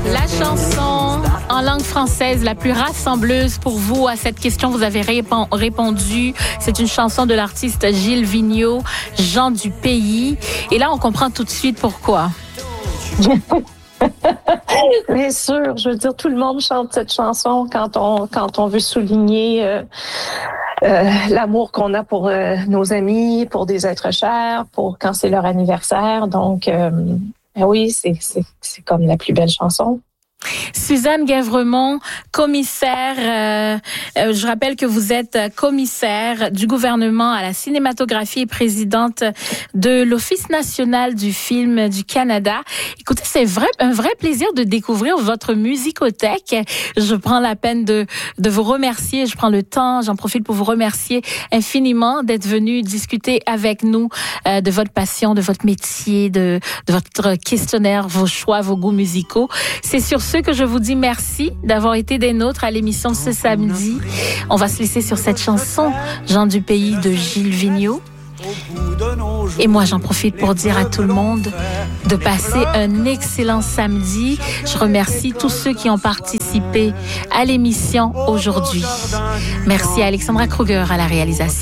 La chanson en langue française la plus rassembleuse pour vous à cette question, vous avez répondu. C'est une chanson de l'artiste Gilles Vigneault, Gens du pays. Et là, on comprend tout de suite pourquoi. Bien sûr, je veux dire, tout le monde chante cette chanson quand on veut souligner l'amour qu'on a pour nos amis, pour des êtres chers, pour quand c'est leur anniversaire. Donc, oui, c'est comme la plus belle chanson. Suzanne Guèvremont, commissaire, je rappelle que vous êtes commissaire du gouvernement à la cinématographie et présidente de l'Office national du film du Canada. Écoutez, c'est un vrai plaisir de découvrir votre musicothèque. Je prends la peine de vous remercier, je prends le temps, j'en profite pour vous remercier infiniment d'être venu discuter avec nous de votre passion, de votre métier, de votre questionnaire, vos choix, vos goûts musicaux. C'est sur ce que je vous dis merci d'avoir été des nôtres à l'émission ce samedi. On va se laisser sur cette chanson, Gens du pays de Gilles Vigneault. Et moi, j'en profite pour dire à tout le monde de passer un excellent samedi. Je remercie tous ceux qui ont participé à l'émission aujourd'hui. Merci à Alexandra Kruger à la réalisation.